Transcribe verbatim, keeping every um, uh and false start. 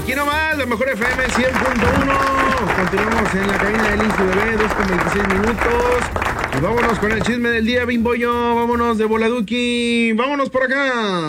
Aquí nomás, la mejor F M cien punto uno. Continuamos en la cabina del Insti Bebé, dos con veintiséis minutos. Y vámonos con el chisme del día, Bimbollo. Vámonos de Voladuki. Vámonos por acá.